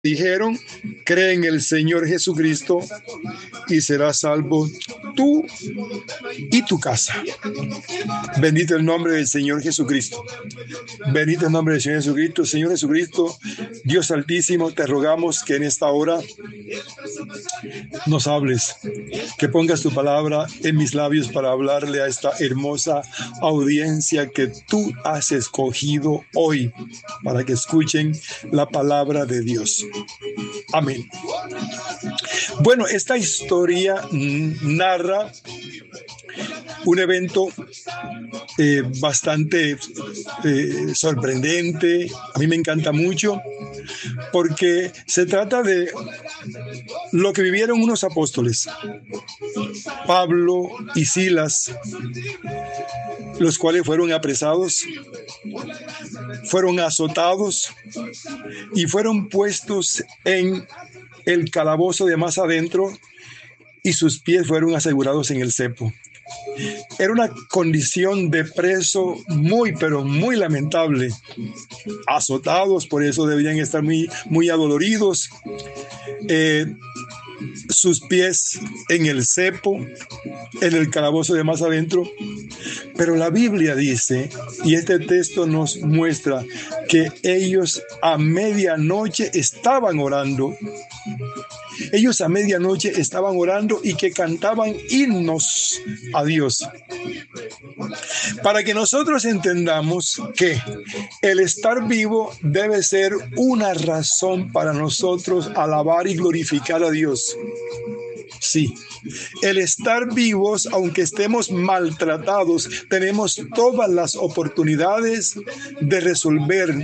Dijeron, cree en el Señor Jesucristo y serás salvo tú y tu casa. Bendito el nombre del Señor Jesucristo. Bendito el nombre del Señor Jesucristo. Señor Jesucristo, Dios Altísimo, te rogamos que en esta hora nos hables, que pongas tu palabra en mis labios para hablarle a esta hermosa audiencia que tú has escogido hoy para que escuchen la palabra de Dios. Amén. Bueno, esta historia narra un evento bastante sorprendente. A mí me encanta mucho porque se trata de lo que vivieron unos apóstoles, Pablo y Silas, los cuales fueron apresados, fueron azotados y fueron puestos en el calabozo de más adentro y sus pies fueron asegurados en el cepo. Era una condición de preso muy, pero muy lamentable. Azotados, por eso debían estar muy adoloridos. Sus pies en el cepo, en el calabozo de más adentro. Pero la Biblia dice, y este texto nos muestra, que ellos a medianoche estaban orando. Ellos a medianoche estaban orando y que cantaban himnos a Dios. Para que nosotros entendamos que el estar vivo debe ser una razón para nosotros alabar y glorificar a Dios. Sí, el estar vivos, aunque estemos maltratados, tenemos todas las oportunidades de resolver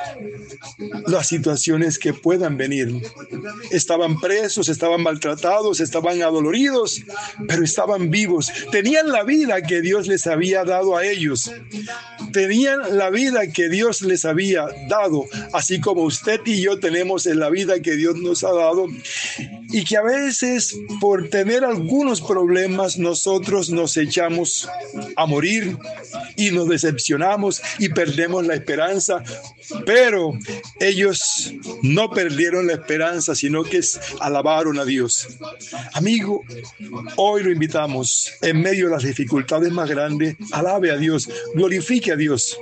las situaciones que puedan venir. Estaban presos, estaban maltratados, estaban adoloridos, pero estaban vivos. Tenían la vida que Dios les había dado a ellos. Tenían la vida que Dios les había dado, así como usted y yo tenemos en la vida que Dios nos ha dado, y que a veces por tener algunos problemas nosotros nos echamos a morir y nos decepcionamos y perdemos la esperanza, pero ellos no perdieron la esperanza, sino que alabaron a Dios. Amigo, hoy lo invitamos, en medio de las dificultades más grandes, alabe a Dios, glorifique a Dios.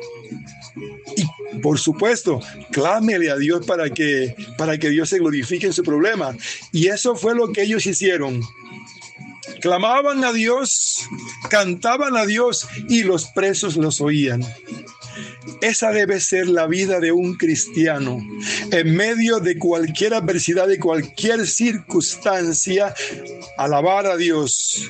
Y por supuesto, clámele a Dios para que Dios se glorifique en su problema. Y eso fue lo que ellos hicieron. Clamaban a Dios, cantaban a Dios y los presos los oían. Esa debe ser la vida de un cristiano. En medio de cualquier adversidad, de cualquier circunstancia, alabar a Dios,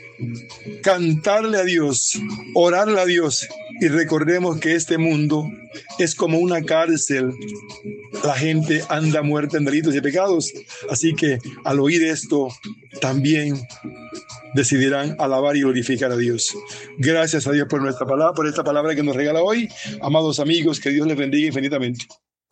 cantarle a Dios, orarle a Dios. Y recordemos que este mundo es como una cárcel. La gente anda muerta en delitos y pecados. Así que al oír esto, también decidirán alabar y glorificar a Dios. Gracias a Dios por nuestra palabra, por esta palabra que nos regala hoy. Amados amigos, que Dios les bendiga infinitamente.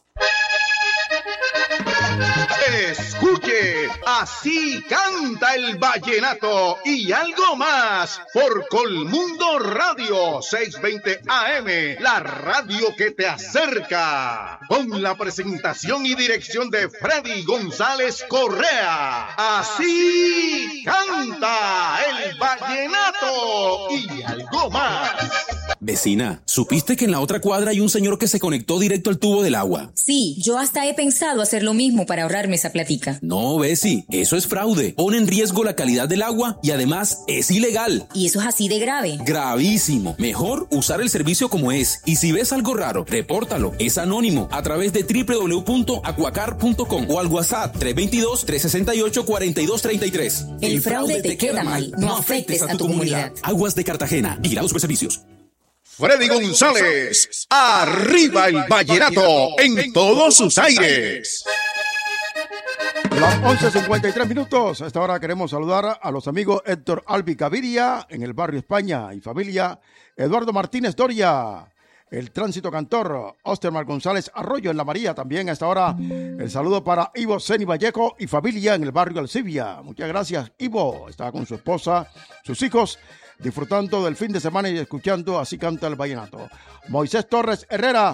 Escuche, así canta el vallenato y algo más por Colmundo Radio 620 AM, la radio que te acerca, con la presentación y dirección de Freddy González Correa. Así canta el vallenato y algo más. Vecina, ¿supiste que en la otra cuadra hay un señor que se conectó directo al tubo del agua? Sí, yo hasta he pensado hacer lo mismo para ahorrarme esa platica. No, Besi, eso es fraude. Pone en riesgo la calidad del agua y además es ilegal. ¿Y eso es así de grave? Gravísimo. Mejor usar el servicio como es. Y si ves algo raro, repórtalo. Es anónimo a través de www.aquacar.com o al WhatsApp 322-368-4233. El fraude te queda mal. No afectes a tu comunidad. Aguas de Cartagena. Vigilados por servicios. Freddy González, arriba el vallenato en todos sus aires. Las 11:53. A esta hora queremos saludar a los amigos Héctor Albi Gaviria en el barrio España y familia, Eduardo Martínez Doria, el Tránsito Cantor, Ostermar González Arroyo en La María. También a esta hora el saludo para Ivo Seni Vallejo y familia en el barrio Alcibia. Muchas gracias, Ivo. Está con su esposa, sus hijos, disfrutando del fin de semana y escuchando Así canta el vallenato. Moisés Torres Herrera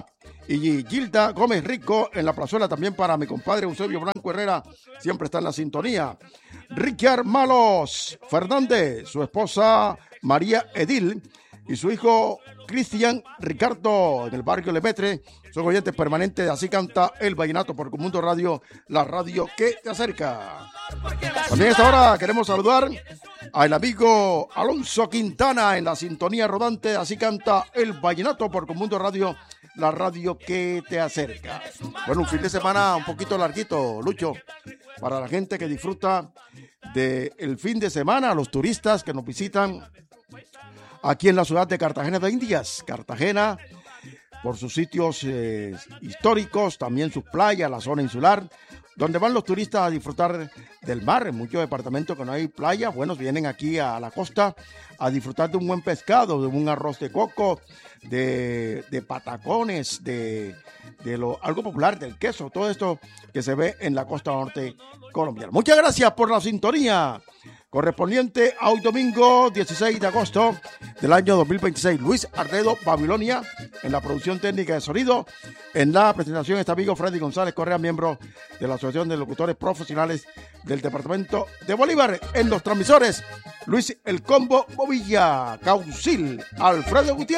y Gilda Gómez Rico en la plazuela, también para mi compadre Eusebio Blanco Herrera, siempre está en la sintonía. Richard Malos Fernández, su esposa María Edil y su hijo Cristian Ricardo en el barrio Lemetre, son oyentes permanentes de Así Canta el Vallenato por Mundo Radio, la radio que te acerca. También a esta hora queremos saludar al amigo Alonso Quintana en la sintonía rodante de Así Canta el Vallenato por Mundo Radio, la radio que te acerca. Bueno, un fin de semana un poquito larguito, Lucho, para la gente que disfruta del fin de semana, los turistas que nos visitan aquí en la ciudad de Cartagena de Indias. Cartagena, por sus sitios históricos, también sus playas, la zona insular, donde van los turistas a disfrutar del mar. En muchos departamentos que no hay playa, bueno, vienen aquí a la costa a disfrutar de un buen pescado, de un arroz de coco, de patacones, algo popular, del queso, todo esto que se ve en la costa norte colombiana. Muchas gracias por la sintonía correspondiente a hoy domingo 16 de agosto del año 2026. Luis Arredo Babilonia en la producción técnica de sonido. En la presentación está amigo Freddy González Correa, miembro de la Asociación de Locutores Profesionales del Departamento de Bolívar. En los transmisores, Luis El Combo Bobilla, Caucil, Alfredo Gutiérrez.